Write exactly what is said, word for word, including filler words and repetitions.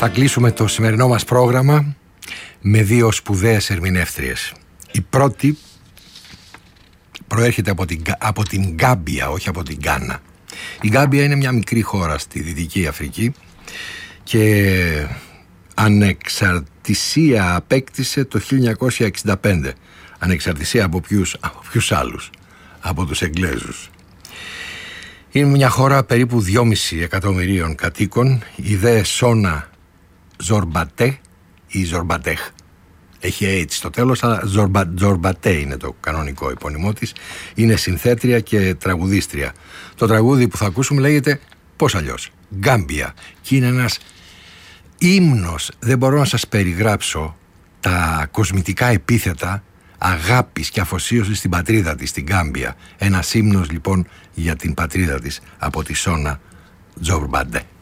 Θα κλείσουμε το σημερινό μας πρόγραμμα με δύο σπουδαίες ερμηνεύτριες. Η πρώτη προέρχεται από την, από την Γκάμπια, όχι από την Γκάνα. Η Γκάμπια είναι μια μικρή χώρα στη Δυτική Αφρική και ανεξαρτησία απέκτησε το χίλια εννιακόσια εξήντα πέντε. Ανεξαρτησία από ποιους, από ποιους άλλους? Από τους Εγγλέζους. Είναι μια χώρα περίπου δυόμισι εκατομμυρίων κατοίκων. Η δε Σόνα Ζορμπατέ ή Ζορμπατέχ. Έχει H στο τέλος, αλλά Ζορμπα, Ζορμπατέ είναι το κανονικό επώνυμό της. Είναι συνθέτρια και τραγουδίστρια. Το τραγούδι που θα ακούσουμε λέγεται πώς αλλιώς? Γκάμπια. Και είναι ένας ύμνος. Δεν μπορώ να σας περιγράψω τα κοσμητικά επίθετα αγάπης και αφοσίωσης στην πατρίδα της, στην Γκάμπια. Ένας ύμνος λοιπόν για την πατρίδα της από τη Σόνα Ζορμπατέ.